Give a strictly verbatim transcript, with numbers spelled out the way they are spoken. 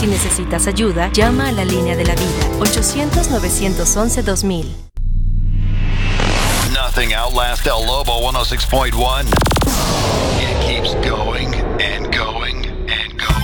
Si necesitas ayuda, llama a la línea de la vida, ochocientos, novecientos once, dos mil. Nothing outlasts El Lobo one oh six point one.